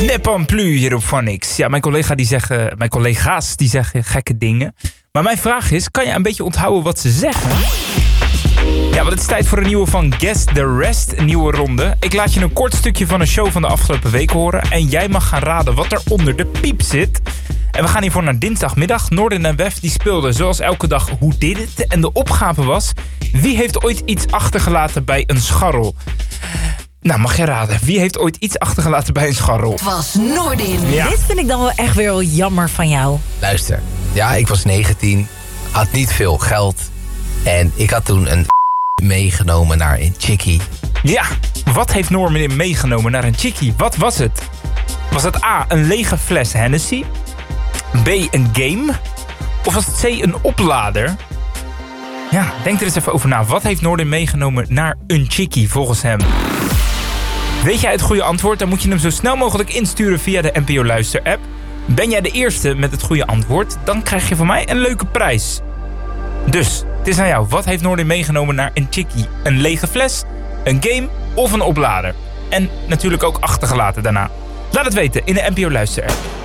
Ne pas plus hier op Phonix. Ja, mijn collega's die zeggen gekke dingen. Maar mijn vraag is, kan je een beetje onthouden wat ze zeggen? Ja, want het is tijd voor een nieuwe van Guess the Rest, een nieuwe ronde. Ik laat je een kort stukje van een show van de afgelopen week horen. En jij mag gaan raden wat er onder de piep zit. En we gaan hiervoor naar dinsdagmiddag. Noorden en Wef die speelden zoals elke dag Hoe Dit Het? En de opgave was, wie heeft ooit iets achtergelaten bij een scharrel? Nou, mag je raden. Wie heeft ooit iets achtergelaten bij een scharrel? Het was Noordin. Ja. Dit vind ik dan wel echt weer wel jammer van jou. Luister, ja, ik was 19, had niet veel geld. En ik had toen een meegenomen naar een chickie. Ja, wat heeft Norman meegenomen naar een chickie? Wat was het? Was het A, een lege fles Hennessy? B, een game? Of was het C, een oplader? Ja, denk er eens even over na. Wat heeft Noordin meegenomen naar een chickie volgens hem? Weet jij het goede antwoord? Dan moet je hem zo snel mogelijk insturen via de NPO Luister app. Ben jij de eerste met het goede antwoord? Dan krijg je van mij een leuke prijs. Dus, het is aan jou. Wat heeft Noordin meegenomen naar een chickie? Een lege fles, een game of een oplader? En natuurlijk ook achtergelaten daarna. Laat het weten in de NPO Luister app.